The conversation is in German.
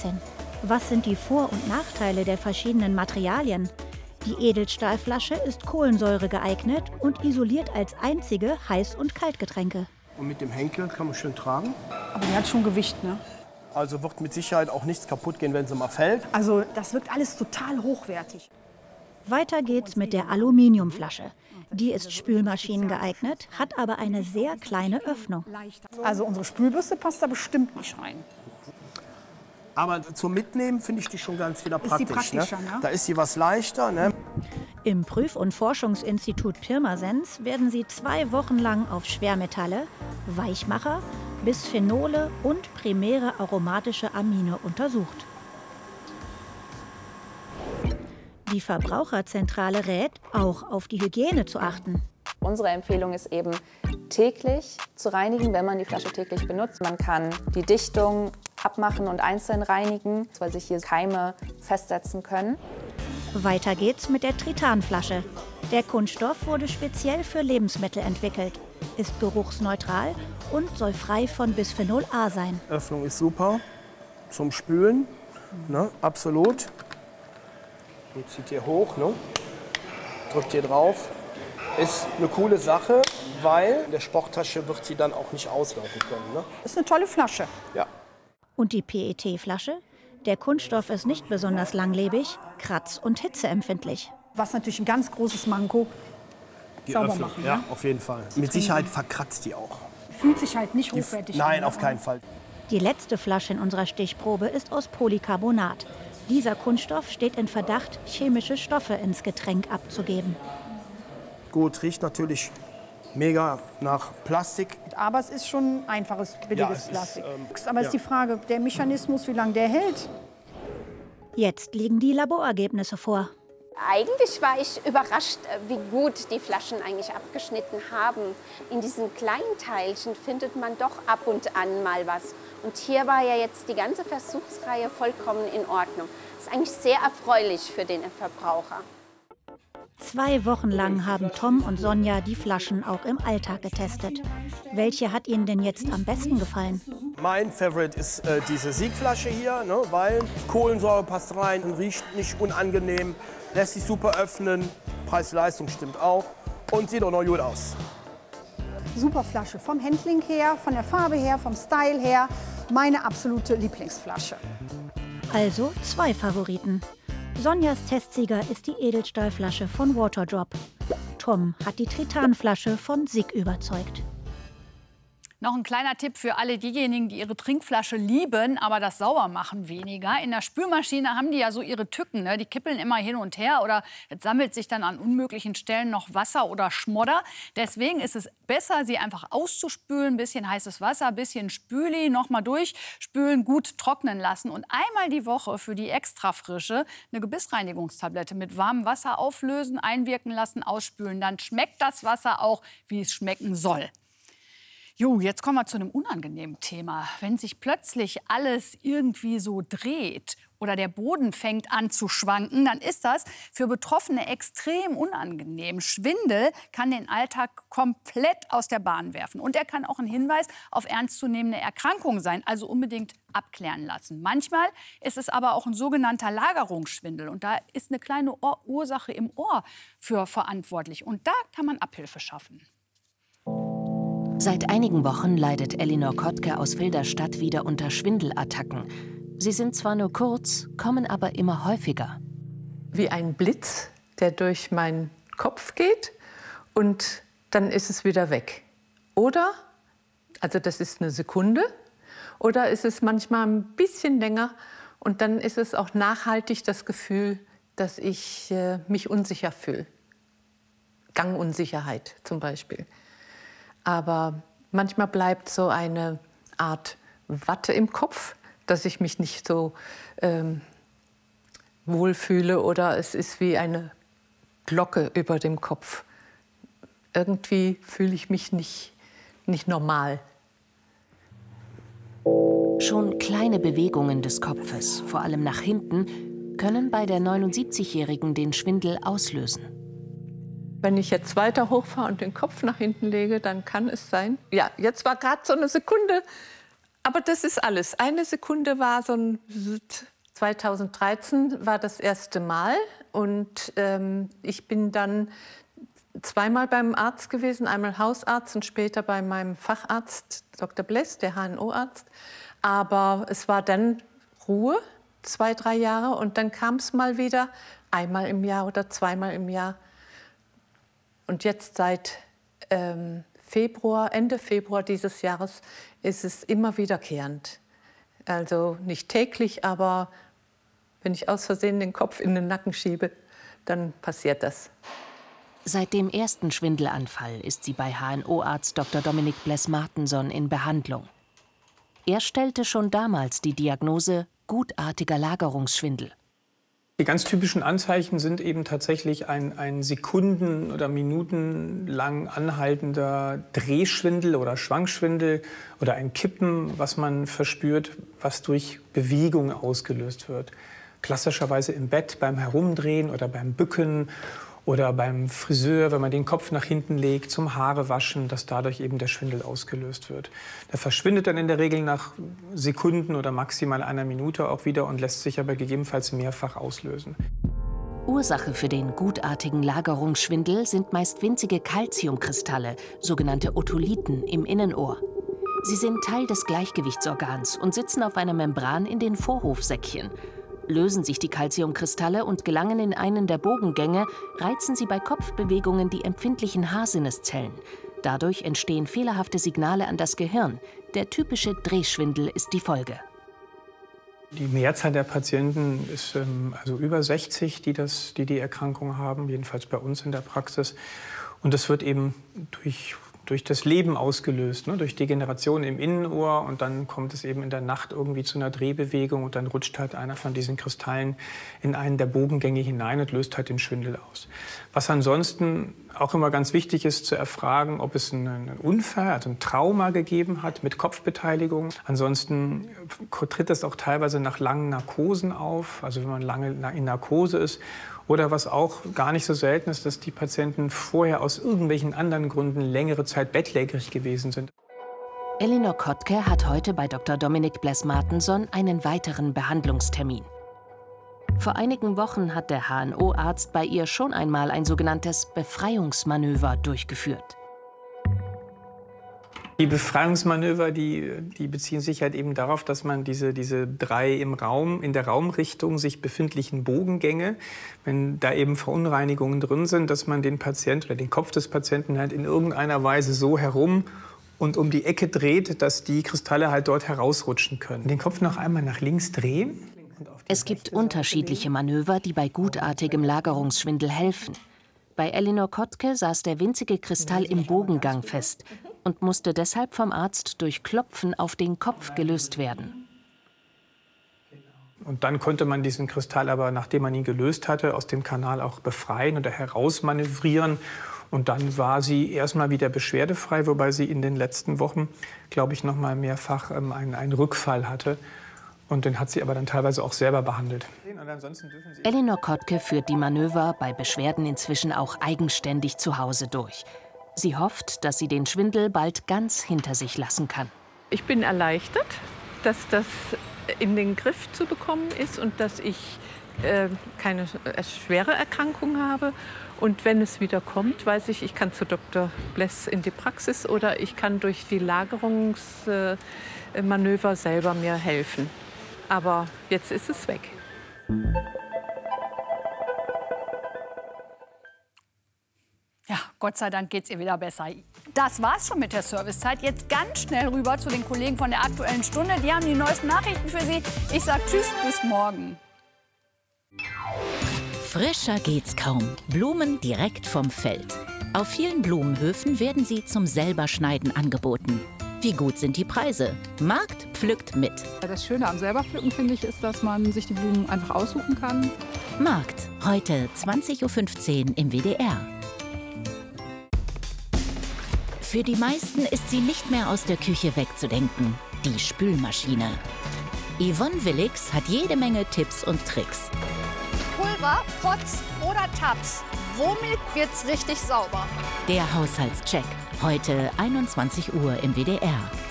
2016. Was sind die Vor- und Nachteile der verschiedenen Materialien? Die Edelstahlflasche ist Kohlensäure geeignet und isoliert als einzige Heiß- und Kaltgetränke. Und mit dem Henkel kann man schön tragen. Aber die hat schon Gewicht, ne? Also wird mit Sicherheit auch nichts kaputt gehen, wenn sie mal fällt. Also das wirkt alles total hochwertig. Weiter geht's mit der Aluminiumflasche. Die ist spülmaschinen geeignet, hat aber eine sehr kleine Öffnung. Also unsere Spülbürste passt da bestimmt nicht rein. Aber zum Mitnehmen finde ich die schon ganz wieder praktisch. Ist die praktischer, ne? Da ist sie was leichter. Ne? Im Prüf- und Forschungsinstitut Pirmasens werden sie 2 Wochen lang auf Schwermetalle, Weichmacher, Bisphenole und primäre aromatische Amine untersucht. Die Verbraucherzentrale rät, auch auf die Hygiene zu achten. Unsere Empfehlung ist eben, täglich zu reinigen, wenn man die Flasche täglich benutzt. Man kann die Dichtung abmachen und einzeln reinigen, weil sich hier Keime festsetzen können. Weiter geht's mit der Tritanflasche. Der Kunststoff wurde speziell für Lebensmittel entwickelt, ist geruchsneutral und soll frei von Bisphenol A sein. Öffnung ist super zum Spülen, ne? Absolut. Und zieht hier hoch, ne? Drückt hier drauf. Ist eine coole Sache, weil in der Sporttasche wird sie dann auch nicht auslaufen können. Ne? Ist eine tolle Flasche. Ja. Und die PET-Flasche? Der Kunststoff ist nicht besonders langlebig, kratz- und hitzeempfindlich. Was natürlich ein ganz großes Manko. Die Sauber Öffnung, machen, ja, ne? auf jeden Fall. Mit Sicherheit verkratzt die auch. Fühlt sich halt nicht hochwertig an. Nein, auf keinen Fall. Die letzte Flasche in unserer Stichprobe ist aus Polycarbonat. Dieser Kunststoff steht in Verdacht, chemische Stoffe ins Getränk abzugeben. Gut, riecht natürlich mega nach Plastik. Aber es ist schon einfaches, billiges Plastik. Aber ist die Frage, der Mechanismus, wie lange der hält? Jetzt liegen die Laborergebnisse vor. Eigentlich war ich überrascht, wie gut die Flaschen eigentlich abgeschnitten haben. In diesen kleinen Teilchen findet man doch ab und an mal was. Und hier war ja jetzt die ganze Versuchsreihe vollkommen in Ordnung. Das ist eigentlich sehr erfreulich für den Verbraucher. 2 Wochen lang haben Tom und Sonja die Flaschen auch im Alltag getestet. Welche hat Ihnen denn jetzt am besten gefallen? Mein Favorite ist diese Siegflasche hier, ne, weil Kohlensäure passt rein und riecht nicht unangenehm, lässt sich super öffnen, Preis-Leistung stimmt auch und sieht auch noch gut aus. Super Flasche, vom Handling her, von der Farbe her, vom Style her. Meine absolute Lieblingsflasche. Also 2 Favoriten. Sonjas Testsieger ist die Edelstahlflasche von Waterdrop. Tom hat die Tritanflasche von Sig überzeugt. Noch ein kleiner Tipp für alle diejenigen, die ihre Trinkflasche lieben, aber das Saubermachen weniger. In der Spülmaschine haben die ja so ihre Tücken, ne? Die kippeln immer hin und her oder es sammelt sich dann an unmöglichen Stellen noch Wasser oder Schmodder. Deswegen ist es besser, sie einfach auszuspülen, ein bisschen heißes Wasser, ein bisschen Spüli, noch mal durchspülen, gut trocknen lassen und einmal die Woche für die Extrafrische eine Gebissreinigungstablette mit warmem Wasser auflösen, einwirken lassen, ausspülen. Dann schmeckt das Wasser auch, wie es schmecken soll. Jo, jetzt kommen wir zu einem unangenehmen Thema. Wenn sich plötzlich alles irgendwie so dreht oder der Boden fängt an zu schwanken, dann ist das für Betroffene extrem unangenehm. Schwindel kann den Alltag komplett aus der Bahn werfen. Und er kann auch ein Hinweis auf ernstzunehmende Erkrankungen sein, also unbedingt abklären lassen. Manchmal ist es aber auch ein sogenannter Lagerungsschwindel. Und da ist eine kleine Ursache im Ohr für verantwortlich. Und da kann man Abhilfe schaffen. Seit einigen Wochen leidet Elinor Kottke aus Filderstadt wieder unter Schwindelattacken. Sie sind zwar nur kurz, kommen aber immer häufiger. Wie ein Blitz, der durch meinen Kopf geht und dann ist es wieder weg. Oder, also das ist eine Sekunde, oder ist es manchmal ein bisschen länger und dann ist es auch nachhaltig das Gefühl, dass ich mich unsicher fühle. Gangunsicherheit zum Beispiel. Aber manchmal bleibt so eine Art Watte im Kopf, dass ich mich nicht so wohlfühle oder es ist wie eine Glocke über dem Kopf. Irgendwie fühle ich mich nicht normal. Schon kleine Bewegungen des Kopfes, vor allem nach hinten, können bei der 79-Jährigen den Schwindel auslösen. Wenn ich jetzt weiter hochfahre und den Kopf nach hinten lege, dann kann es sein. Ja, jetzt war gerade so eine Sekunde, Aber das ist alles. Eine Sekunde war so ein... 2013 war das erste Mal und ich bin dann zweimal beim Arzt gewesen, einmal Hausarzt und später bei meinem Facharzt Dr. Bless, der HNO-Arzt. Aber es war dann Ruhe, 2, 3 Jahre und dann kam es mal wieder, einmal im Jahr oder zweimal im Jahr. Und jetzt seit Ende Februar dieses Jahres ist es immer wiederkehrend. Also nicht täglich, aber wenn ich aus Versehen den Kopf in den Nacken schiebe, dann passiert das. Seit dem ersten Schwindelanfall ist sie bei HNO-Arzt Dr. Dominik Bless-Martenson in Behandlung. Er stellte schon damals die Diagnose gutartiger Lagerungsschwindel. Die ganz typischen Anzeichen sind eben tatsächlich ein Sekunden- oder minutenlang anhaltender Drehschwindel oder Schwankschwindel oder ein Kippen, was man verspürt, was durch Bewegung ausgelöst wird. Klassischerweise im Bett beim Herumdrehen oder beim Bücken oder beim Friseur, wenn man den Kopf nach hinten legt, zum Haarewaschen, dass dadurch eben der Schwindel ausgelöst wird. Der verschwindet dann in der Regel nach Sekunden oder maximal einer Minute auch wieder und lässt sich aber gegebenenfalls mehrfach auslösen. Ursache für den gutartigen Lagerungsschwindel sind meist winzige Calciumkristalle, sogenannte Otolithen, im Innenohr. Sie sind Teil des Gleichgewichtsorgans und sitzen auf einer Membran in den Vorhofsäckchen. Lösen sich die Calciumkristalle und gelangen in einen der Bogengänge, reizen sie bei Kopfbewegungen die empfindlichen Haarsinneszellen. Dadurch entstehen fehlerhafte Signale an das Gehirn. Der typische Drehschwindel ist die Folge. Die Mehrzahl der Patienten ist also über 60, die Erkrankung haben, jedenfalls bei uns in der Praxis. Und das wird eben durch das Leben ausgelöst, ne? Durch Degeneration im Innenohr und dann kommt es eben in der Nacht irgendwie zu einer Drehbewegung und dann rutscht halt einer von diesen Kristallen in einen der Bogengänge hinein und löst halt den Schwindel aus. Was ansonsten auch immer ganz wichtig ist zu erfragen, ob es einen Unfall, also ein Trauma gegeben hat mit Kopfbeteiligung. Ansonsten tritt es auch teilweise nach langen Narkosen auf, also wenn man lange in Narkose ist. Oder was auch gar nicht so selten ist, dass die Patienten vorher aus irgendwelchen anderen Gründen längere Zeit bettlägerig gewesen sind. Elinor Kottke hat heute bei Dr. Dominik Bless-Martenson einen weiteren Behandlungstermin. Vor einigen Wochen hat der HNO-Arzt bei ihr schon einmal ein sogenanntes Befreiungsmanöver durchgeführt. Die Befreiungsmanöver, die beziehen sich halt eben darauf, dass man diese 3 in der Raumrichtung sich befindlichen Bogengänge, wenn da eben Verunreinigungen drin sind, dass man den Patienten oder den Kopf des Patienten halt in irgendeiner Weise so herum und um die Ecke dreht, dass die Kristalle halt dort herausrutschen können. Den Kopf noch einmal nach links drehen. Es gibt unterschiedliche Manöver, die bei gutartigem Lagerungsschwindel helfen. Bei Elinor Kottke saß der winzige Kristall im Bogengang fest und musste deshalb vom Arzt durch Klopfen auf den Kopf gelöst werden. Und dann konnte man diesen Kristall aber, nachdem man ihn gelöst hatte, aus dem Kanal auch befreien oder herausmanövrieren. Und dann war sie erstmal wieder beschwerdefrei, wobei sie in den letzten Wochen, glaube ich, noch mal mehrfach einen Rückfall hatte. Und den hat sie aber dann teilweise auch selber behandelt. Elinor Kottke führt die Manöver bei Beschwerden inzwischen auch eigenständig zu Hause durch. Sie hofft, dass sie den Schwindel bald ganz hinter sich lassen kann. Ich bin erleichtert, dass das in den Griff zu bekommen ist und dass ich keine schwere Erkrankung habe. Und wenn es wieder kommt, weiß ich, ich kann zu Dr. Bless in die Praxis oder ich kann durch die Lagerungsmanöver selber mir helfen. Aber jetzt ist es weg. Ja, Gott sei Dank geht's ihr wieder besser. Das war's schon mit der Servicezeit. Jetzt ganz schnell rüber zu den Kollegen von der Aktuellen Stunde. Die haben die neuesten Nachrichten für Sie. Ich sag tschüss, bis morgen. Frischer geht's kaum. Blumen direkt vom Feld. Auf vielen Blumenhöfen werden sie zum Selberschneiden angeboten. Wie gut sind die Preise? Markt pflückt mit. Das Schöne am Selberpflücken, finde ich, ist, dass man sich die Blumen einfach aussuchen kann. Markt, heute 20:15 Uhr im WDR. Für die meisten ist sie nicht mehr aus der Küche wegzudenken. Die Spülmaschine. Yvonne Willix hat jede Menge Tipps und Tricks. Pulver, Pots oder Tabs. Womit wird's richtig sauber? Der Haushaltscheck. Heute 21 Uhr im WDR.